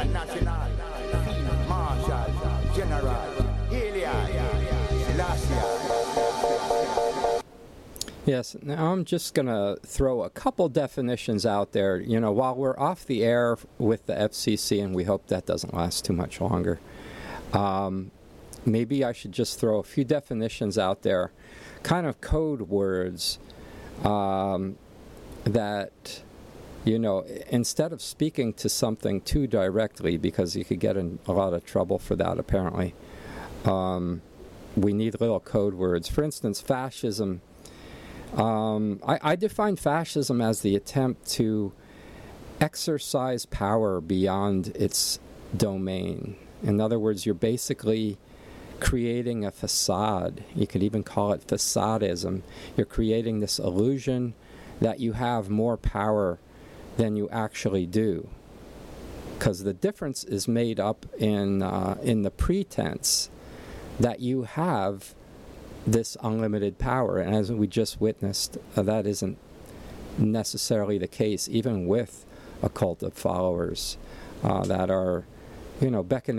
International Field Marshal General Haile Selassie. Yes, now I'm just going to throw a couple definitions out there. You know, while we're off the air with the FCC, and we hope that doesn't last too much longer, maybe I should just throw a few definitions out there, kind of code words that, you know, instead of speaking to something too directly, because you could get in a lot of trouble for that apparently, we need little code words. For instance, fascism. I define fascism as the attempt to exercise power beyond its domain. In other words, you're basically creating a facade. You could even call it facadism. You're creating this illusion that you have more power than you actually do. Because the difference is made up in the pretense that you have this unlimited power. And as we just witnessed, that isn't necessarily the case, even with a cult of followers that are, you know, beckoning